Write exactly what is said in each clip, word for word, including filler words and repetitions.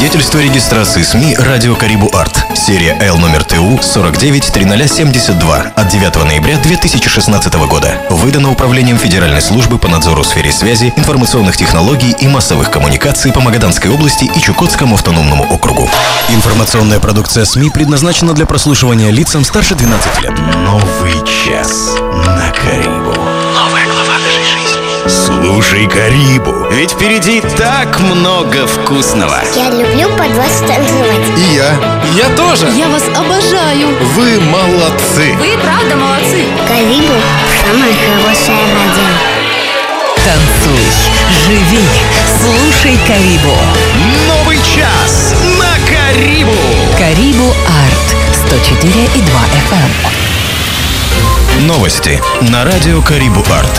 Свидетельство регистрации СМИ «Радио Карибу Арт». Серия Л номер Т У сорок девять триста семьдесят два от девятого ноября две тысячи шестнадцатого года. Выдано Управлением Федеральной службы по надзору в сфере связи, информационных технологий и массовых коммуникаций по Магаданской области и Чукотскому автономному округу. Информационная продукция СМИ предназначена для прослушивания лицам старше двенадцати лет. Новый час на Карибу. Новая глава нашей жизни. Слушай Карибу, ведь впереди так много вкусного. Я люблю под вас танцевать. И я. Я тоже. Я вас обожаю. Вы молодцы. Вы правда молодцы. Карибу – самая хорошая радио. Танцуй, живи, слушай Карибу. Новый час на Карибу. Карибу Арт сто четыре и два эф эм. Новости на радио Карибу Арт.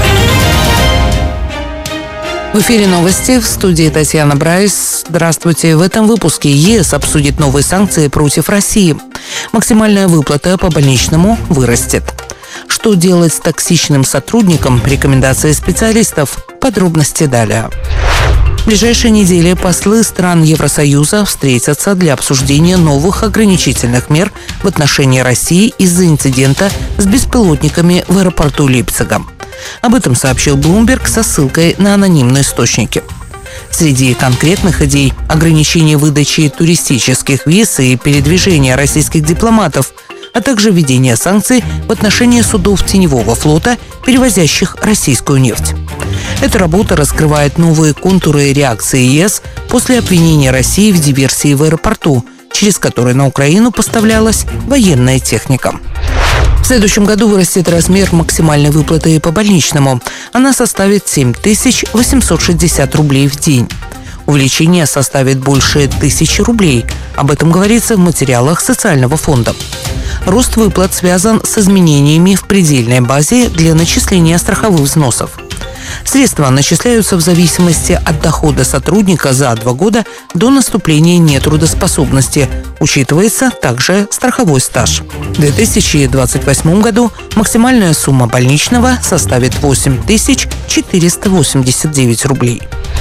В эфире новости, в студии Татьяна Брайс. Здравствуйте. В этом выпуске ЕС обсудит новые санкции против России. Максимальная выплата по больничному вырастет. Что делать с токсичным сотрудником? Рекомендации специалистов. Подробности далее. В ближайшие недели послы стран Евросоюза встретятся для обсуждения новых ограничительных мер в отношении России из-за инцидента с беспилотниками в аэропорту Лейпцига. Об этом сообщил Bloomberg со ссылкой на анонимные источники. Среди конкретных идей – ограничение выдачи туристических виз и передвижения российских дипломатов, а также введение санкций в отношении судов теневого флота, перевозящих российскую нефть. Эта работа раскрывает новые контуры реакции ЕС после обвинения России в диверсии в аэропорту, через который на Украину поставлялась военная техника. В следующем году вырастет размер максимальной выплаты по больничному. Она составит семь тысяч восемьсот шестьдесят рублей в день. Увеличение составит больше тысячи рублей. Об этом говорится в материалах социального фонда. Рост выплат связан с изменениями в предельной базе для начисления страховых взносов. Средства начисляются в зависимости от дохода сотрудника за два года до наступления нетрудоспособности. Учитывается также страховой стаж. В две тысячи двадцать восьмом году максимальная сумма больничного составит восемь тысяч четыреста восемьдесят девять рублей.